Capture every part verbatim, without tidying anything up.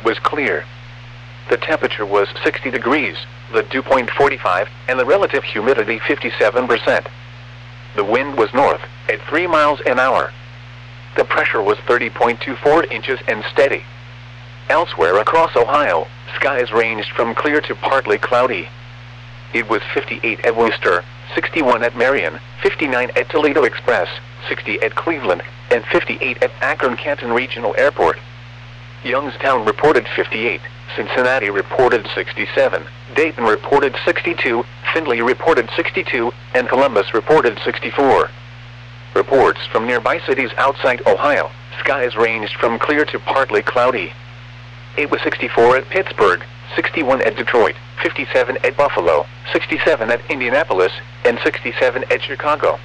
was clear. The temperature was sixty degrees, the dew point forty-five, and the relative humidity fifty-seven percent. The wind was north, at three miles an hour. The pressure was thirty point two four inches and steady. Elsewhere across Ohio, skies ranged from clear to partly cloudy. It was fifty-eight at Wooster, sixty-one at Marion, fifty-nine at Toledo Express, sixty at Cleveland, and fifty-eight at Akron-Canton Regional Airport. Youngstown reported fifty-eight, Cincinnati reported sixty-seven, Dayton reported sixty-two, Findlay reported sixty-two, and Columbus reported sixty-four. Reports from nearby cities outside Ohio, skies ranged from clear to partly cloudy. It was sixty-four at Pittsburgh, sixty-one at Detroit, fifty-seven at Buffalo, sixty-seven at Indianapolis, and sixty-seven at Chicago.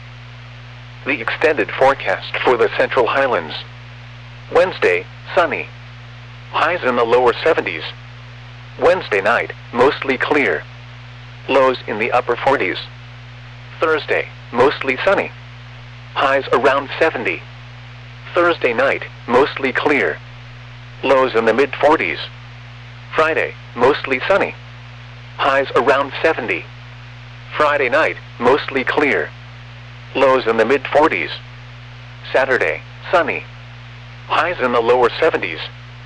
The extended forecast for the Central Highlands. Wednesday, sunny. Highs in the lower seventies. Wednesday night, mostly clear. Lows in the upper forties. Thursday, mostly sunny. Highs around seventy. Thursday night, mostly clear. Lows in the mid forties. Friday, mostly sunny. Highs around seventy. Friday night, mostly clear. Lows in the mid forties. Saturday, sunny. Highs in the lower seventies.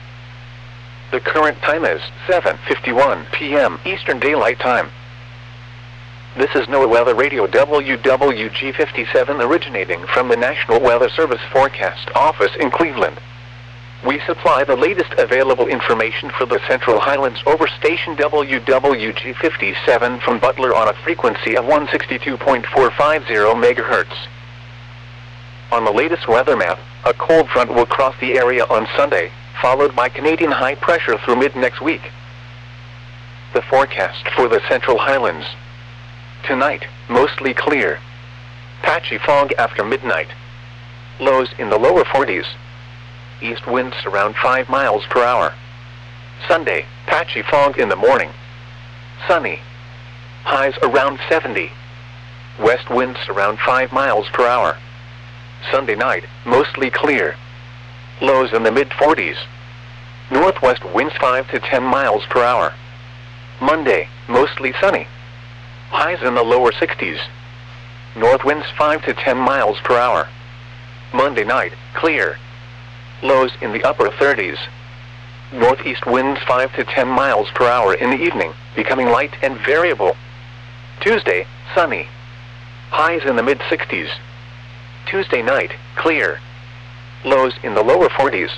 The current time is seven fifty-one p m Eastern Daylight Time. This is NOAA Weather Radio W W G fifty-seven originating from the National Weather Service Forecast Office in Cleveland. We supply the latest available information for the Central Highlands over station W W G fifty-seven from Butler on a frequency of one sixty-two point four five zero megahertz. On the latest weather map, a cold front will cross the area on Sunday, followed by Canadian high pressure through mid-next week. The forecast for the Central Highlands. Tonight, mostly clear. Patchy fog after midnight. Lows in the lower forties. East winds around five miles per hour. Sunday, patchy fog in the morning. Sunny. Highs around seventy. West winds around five miles per hour. Sunday night, mostly clear. Lows in the mid forties. Northwest winds five to ten miles per hour. Monday, mostly sunny. Highs in the lower sixties. North winds five to ten miles per hour. Monday night, clear. Lows in the upper thirties. Northeast winds five to ten miles per hour in the evening, becoming light and variable. Tuesday, sunny. Highs in the mid sixties. Tuesday night, clear. Lows in the lower forties.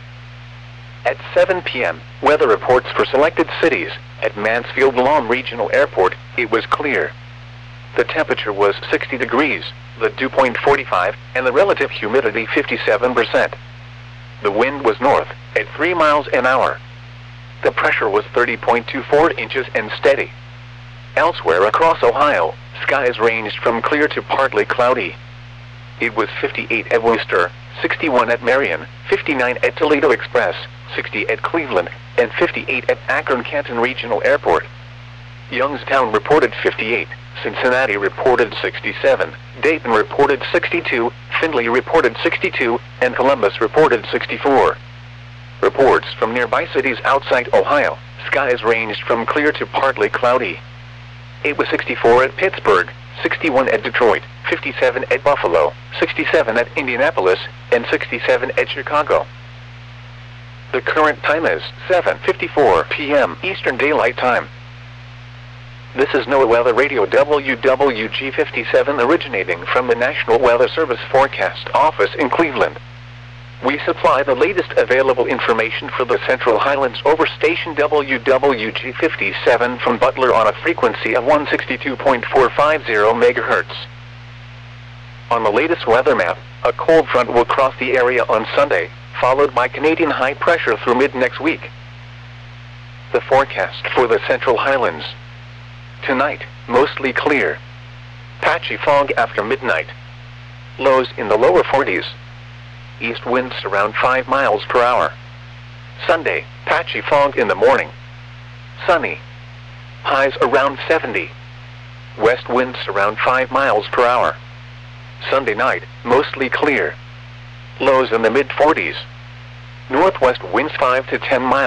At seven p m, weather reports for selected cities. At Mansfield-Lom Regional Airport, it was clear. The temperature was sixty degrees, the dew point forty-five, and the relative humidity fifty-seven percent. The wind was north, at three miles an hour. The pressure was thirty point two four inches and steady. Elsewhere across Ohio, skies ranged from clear to partly cloudy. It was fifty-eight at Wooster, sixty-one at Marion, fifty-nine at Toledo Express, sixty at Cleveland, and fifty-eight at Akron-Canton Regional Airport. Youngstown reported fifty-eight, Cincinnati reported sixty-seven, Dayton reported sixty-two, Findlay reported sixty-two, and Columbus reported sixty-four. Reports from nearby cities outside Ohio, skies ranged from clear to partly cloudy. It was sixty-four at Pittsburgh, sixty-one at Detroit, fifty-seven at Buffalo, sixty-seven at Indianapolis, and sixty-seven at Chicago. The current time is seven fifty-four p m Eastern Daylight Time. This is NOAA Weather Radio W W G fifty-seven originating from the National Weather Service Forecast Office in Cleveland. We supply the latest available information for the Central Highlands over station W W G fifty-seven from Butler on a frequency of one sixty-two point four five zero megahertz. On the latest weather map, a cold front will cross the area on Sunday, followed by Canadian high pressure through mid-next week. The forecast for the Central Highlands. Tonight, mostly clear. Patchy fog after midnight. Lows in the lower forties. East winds around five miles per hour. Sunday, patchy fog in the morning. Sunny. Highs around seventy. West winds around five miles per hour. Sunday night, mostly clear. Lows in the mid forties. Northwest winds five to ten miles